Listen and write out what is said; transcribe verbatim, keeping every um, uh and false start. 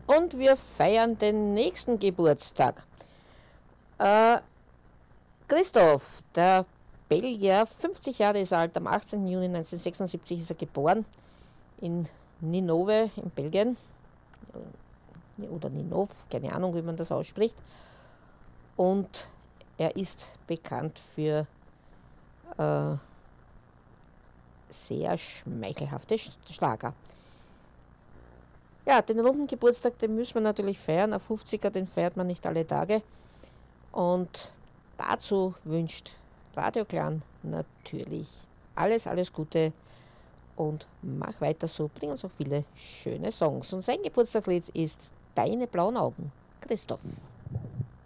Und wir feiern den nächsten Geburtstag. Äh, Christoph, der Belgier, fünfzig Jahre ist er alt, am achtzehnten Juni neunzehnhundertsechsundsiebzig ist er geboren in Ninove in Belgien. Oder Ninov, keine Ahnung, wie man das ausspricht. Und er ist bekannt für äh, sehr schmeichelhafte Schlager. Ja, den runden Geburtstag, den müssen wir natürlich feiern. Ein fünfziger, den feiert man nicht alle Tage. Und dazu wünscht Radio Clan natürlich alles, alles Gute und mach weiter so. Bring uns auch viele schöne Songs. Und sein Geburtstagslied ist Deine blauen Augen. Christoph.